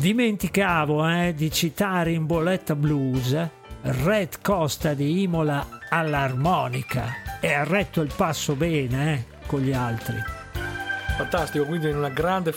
Dimenticavo di citare in bolletta blues Red Costa di Imola all'armonica, e ha retto il passo bene con gli altri. Fantastico, quindi in una grande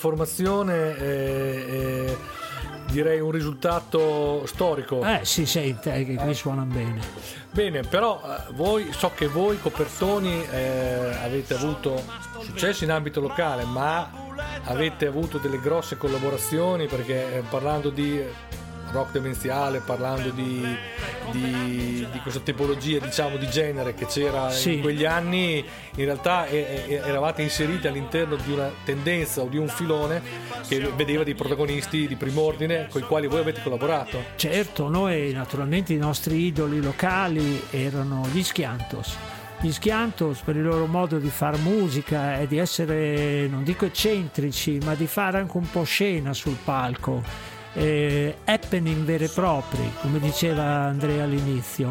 formazione, direi un risultato storico. Si sente che qui suonano bene. Bene, però so che voi Copertoni avete avuto successo in ambito locale, ma avete avuto delle grosse collaborazioni, perché parlando di rock demenziale, parlando di questa tipologia, diciamo, di genere che c'era in quegli anni, in realtà eravate inseriti all'interno di una tendenza o di un filone che vedeva dei protagonisti di prim'ordine con i quali voi avete collaborato. Certo, noi naturalmente i nostri idoli locali erano gli Schiantos. Gli Schiantos, per il loro modo di far musica e di essere, non dico eccentrici, ma di fare anche un po' scena sul palco, happening veri e propri, come diceva Andrea all'inizio.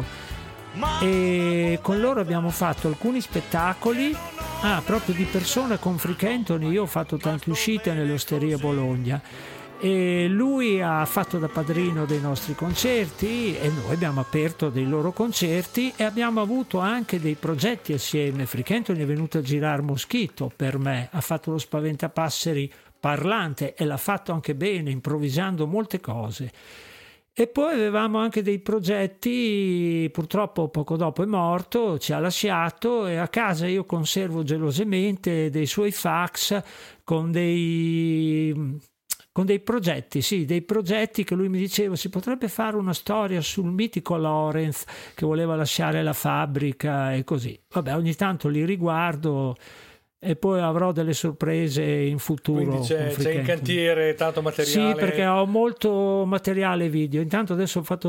E con loro abbiamo fatto alcuni spettacoli proprio di persona con Frick Anthony. Io ho fatto tante uscite nell'Osteria Bologna e lui ha fatto da padrino dei nostri concerti e noi abbiamo aperto dei loro concerti e abbiamo avuto anche dei progetti assieme. Frick Anthony è venuto a girare Moschito per me, ha fatto lo Spaventapasseri parlante e l'ha fatto anche bene, improvvisando molte cose. E poi avevamo anche dei progetti, purtroppo poco dopo è morto, ci ha lasciato, e a casa io conservo gelosamente dei suoi fax con dei progetti, dei progetti che lui mi diceva si potrebbe fare una storia sul mitico Lorenz che voleva lasciare la fabbrica e così. Vabbè, ogni tanto li riguardo e poi avrò delle sorprese in futuro. Quindi c'è in cantiere tanto materiale? Sì, perché ho molto materiale video. Intanto adesso ho fatto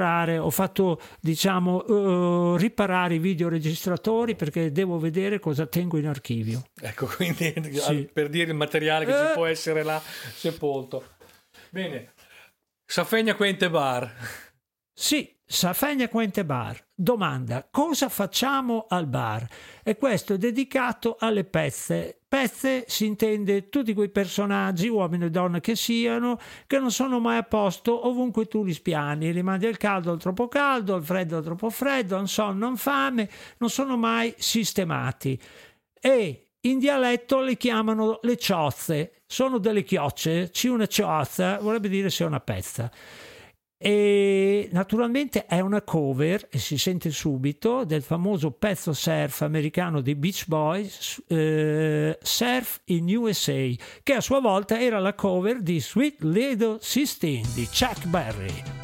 riparare i videoregistratori, perché devo vedere cosa tengo in archivio. Ecco, quindi per dire il materiale che ci può essere là sepolto. Bene, Safegna Quente Bar. Sì, Safegna Quente Bar. Domanda: cosa facciamo al bar? E questo è dedicato alle pezze. Pezze si intende tutti quei personaggi, uomini e donne che siano, che non sono mai a posto ovunque tu li spiani. Li mandi al caldo al troppo caldo, al freddo al troppo freddo, al sonno al fame, non sono mai sistemati. E in dialetto le chiamano le ciozze. Sono delle chiocce, una ciozza vorrebbe dire se è una pezza. E naturalmente è una cover, e si sente subito, del famoso pezzo surf americano dei Beach Boys, Surf in USA, che a sua volta era la cover di Sweet Little 16 di Chuck Berry.